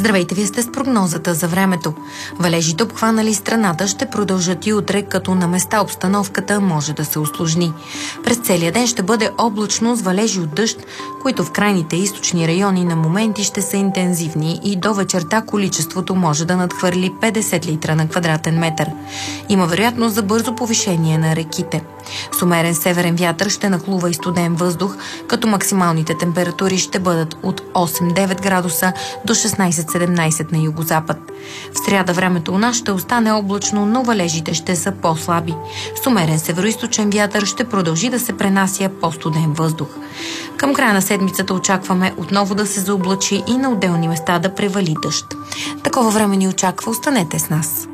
Здравейте, вие сте с прогнозата за времето. Валежите, обхванали страната, ще продължат и утре, като на места обстановката може да се усложни. През целия ден ще бъде облачно с валежи от дъжд, които в крайните източни райони на моменти ще са интензивни и до вечерта количеството може да надхвърли 50 литра на квадратен метър. Има вероятност за бързо повишение на реките. С умерен северен вятър ще нахлува и студен въздух, като максималните температури ще бъдат от 8-9 градуса до 16-17 на югозапад. В сряда времето у нас ще остане облачно, но валежите ще са по-слаби. С умерен североизточен вятър ще продължи да се пренася по-студен въздух. Към края на седмицата очакваме отново да се заоблачи и на отделни места да превали дъжд. Такова време ни очаква, останете с нас.